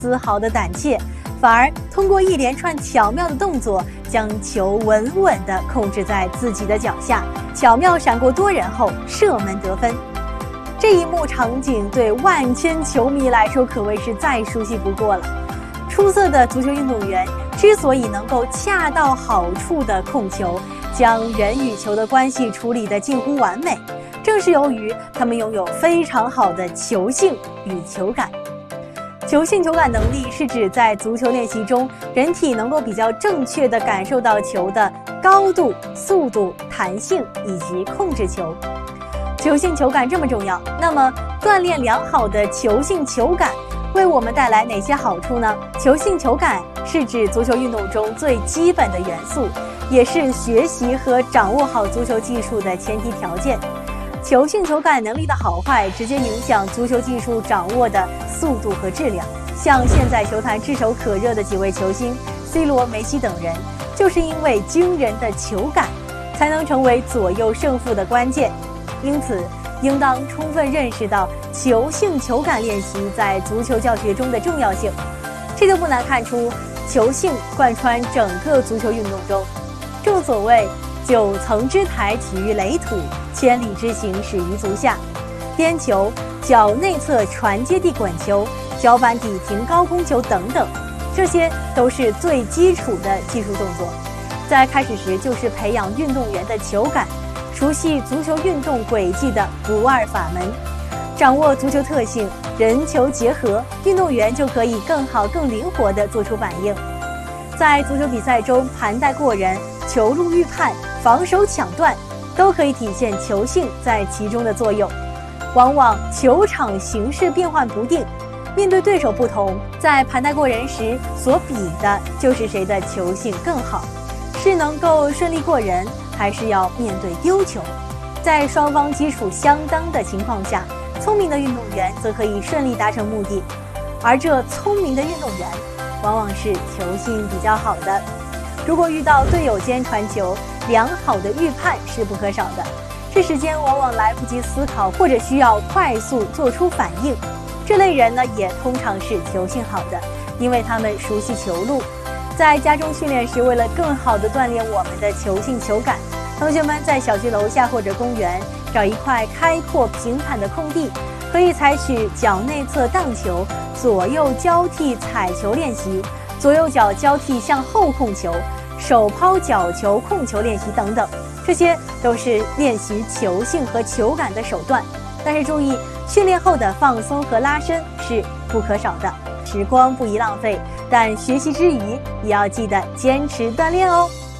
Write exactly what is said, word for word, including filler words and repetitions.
丝毫的胆怯，反而通过一连串巧妙的动作，将球稳稳地控制在自己的脚下，巧妙闪过多人后射门得分。这一幕场景对万千球迷来说可谓是再熟悉不过了。出色的足球运动员之所以能够恰到好处地控球，将人与球的关系处理得近乎完美，正是由于他们拥有非常好的球性与球感。球性球感能力是指在足球练习中，人体能够比较正确地感受到球的高度、速度、弹性以及控制球。球性球感这么重要，那么锻炼良好的球性球感为我们带来哪些好处呢？球性球感是指足球运动中最基本的元素，也是学习和掌握好足球技术的前提条件。球性球感能力的好坏，直接影响足球技术掌握的速度和质量。像现在球坛炙手可热的几位球星 C 罗、梅西等人，就是因为惊人的球感，才能成为左右胜负的关键。因此，应当充分认识到球性球感练习在足球教学中的重要性。这就不难看出，球性贯穿整个足球运动中。正所谓九层之台起于垒土，千里之行始于足下。颠球、脚内侧传接地滚球、脚板底停高空球等等，这些都是最基础的技术动作。在开始时就是培养运动员的球感，熟悉足球运动轨迹的不二法门。掌握足球特性，人球结合，运动员就可以更好更灵活地做出反应。在足球比赛中，盘带过人、球路预判、防守抢断都可以体现球性在其中的作用。往往球场形势变幻不定，面对对手不同，在盘带过人时所比的就是谁的球性更好，是能够顺利过人，还是要面对丢球。在双方基础相当的情况下，聪明的运动员则可以顺利达成目的，而这聪明的运动员往往是球性比较好的。如果遇到队友间传球，良好的预判是不可少的。这时间往往来不及思考，或者需要快速做出反应。这类人呢，也通常是球性好的，因为他们熟悉球路。在家中训练时，为了更好地锻炼我们的球性球感，同学们在小区楼下或者公园找一块开阔平坦的空地，可以采取脚内侧荡球、左右交替踩球练习、左右脚交替向后控球、手抛角球控球练习等等，这些都是练习球性和球感的手段。但是注意，训练后的放松和拉伸是不可少的。时光不宜浪费，但学习之余也要记得坚持锻炼哦。